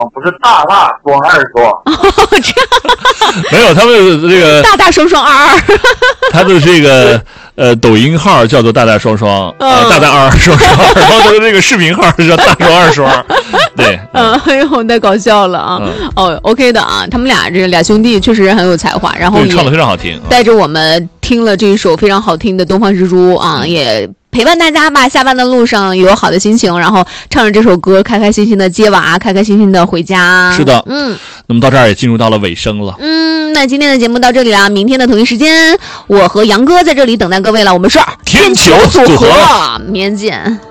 不是大大双二双。 没有，他们这个大大双双二二， 他的这个抖音号叫做大大双双，大大二二双双，然后他的这个视频号叫大双二双，对， 哎呦，太搞笑了啊！OK 的啊，他们俩这俩兄弟确实很有才华，然后也唱得非常好听， 带着我们听了这一首非常好听的《东方之珠》啊，也陪伴大家吧，下班的路上有好的心情，然后唱着这首歌，开开心心的接娃，开开心心的回家。 是的，那么到这儿也进入到了尾声了。 那今天的节目到这里了，明天的同一时间，我和杨哥在这里等待各位了。我们是天球组合， 明天见。